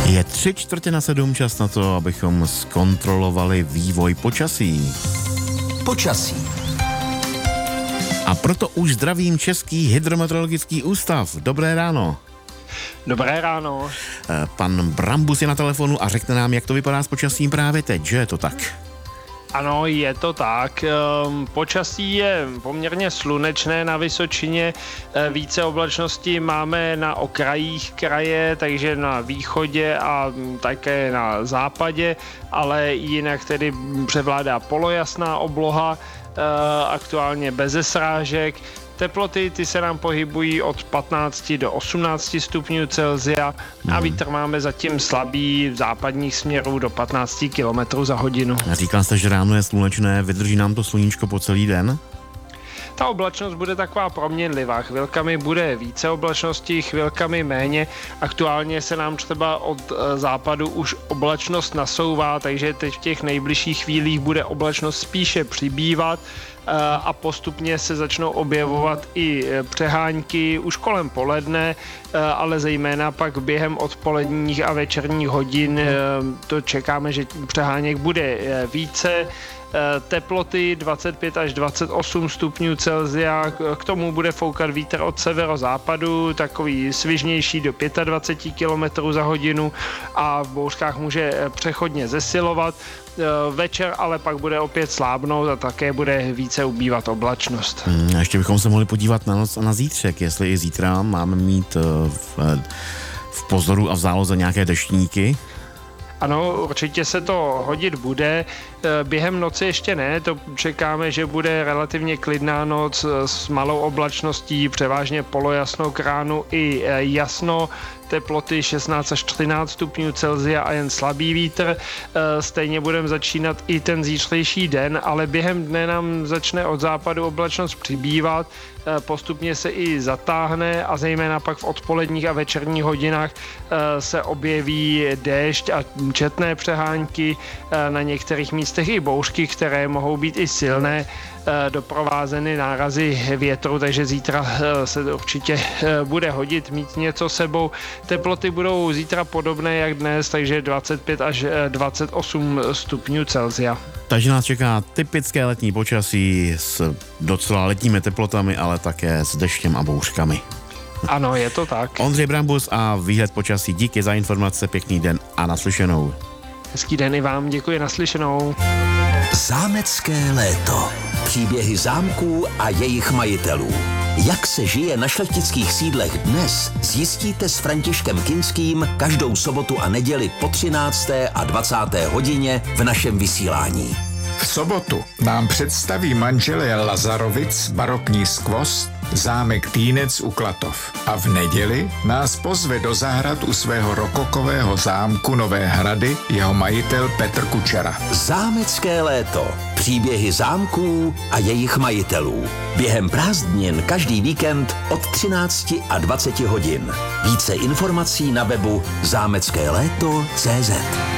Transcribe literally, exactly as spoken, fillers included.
Je tři čtvrtě na sedm, čas na to, abychom zkontrolovali vývoj počasí. Počasí. A proto už zdravím Český hydrometeorologický ústav. Dobré ráno. Dobré ráno. Pan Brambus je na telefonu a řekne nám, jak to vypadá s počasím právě teď, že je to tak? Ano, je to tak. Počasí je poměrně slunečné na Vysočině. Více oblačností máme na okrajích kraje, takže na východě a také na západě, ale jinak tedy převládá polojasná obloha, aktuálně beze srážek. Teploty ty se nám pohybují od patnácti do osmnácti stupňů Celsia a vítr máme zatím slabý v západních směrů do patnácti kilometrů za hodinu. Říkal jste, že ráno je slunečné, vydrží nám to sluníčko po celý den? Ta oblačnost bude taková proměnlivá. Chvilkami bude více oblačností, chvilkami méně. Aktuálně se nám třeba od západu už oblačnost nasouvá, takže teď v těch nejbližších chvílích bude oblačnost spíše přibývat a postupně se začnou objevovat i přehánky už kolem poledne, ale zejména pak během odpoledních a večerních hodin to čekáme, že přeháněk bude více. Teploty dvacet pět až dvacet osm stupňů Celsia, k tomu bude foukat vítr od severozápadu, takový svižnější do dvacet pět kilometrů za hodinu a v bouřkách může přechodně zesilovat. Večer ale pak bude opět slábnout a také bude více ubývat oblačnost. Hmm, a ještě bychom se mohli podívat na noc a na zítřek, jestli i zítra máme mít v, v pozoru a v záloze nějaké deštníky. Ano, určitě se to hodit bude. Během noci ještě ne, to čekáme, že bude relativně klidná noc s malou oblačností, převážně polojasnou k ránu i jasno. Teploty šestnáct až třináct stupňů Celsia a jen slabý vítr. Stejně budeme začínat i ten zítřejší den, ale během dne nám začne od západu oblačnost přibývat, postupně se i zatáhne a zejména pak v odpoledních a večerních hodinách se objeví déšť a četné přehánky, na některých místech i bouřky, které mohou být i silné, doprovázeny nárazy větru, takže zítra se určitě bude hodit mít něco sebou. Teploty budou zítra podobné jak dnes, takže dvacet pět až dvacet osm stupňů Celsia. Takže nás čeká typické letní počasí s docela letními teplotami, ale také s deštěm a bouřkami. Ano, je to tak. Ondřej Brambus a výhled počasí. Díky za informace, pěkný den a naslyšenou. Hezký den i vám, děkuji, naslyšenou. Zámecké léto. Příběhy zámků a jejich majitelů. Jak se žije na šlechtických sídlech dnes, zjistíte s Františkem Kinským každou sobotu a neděli po třinácté a dvacáté hodině v našem vysílání. V sobotu nám představí manželé Lazarovic barokní skvost zámek Týnec u Klatov. A v neděli nás pozve do zahrad u svého rokokového zámku Nové Hrady jeho majitel Petr Kučera. Zámecké léto. Příběhy zámků a jejich majitelů. Během prázdnin každý víkend od třinácti a dvaceti hodin. Více informací na webu zámecké léto tečka cé zet.